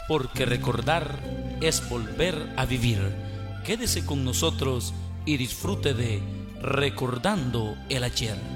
porque recordar es volver a vivir. Quédese con nosotros y disfrute de Recordando el Ayer.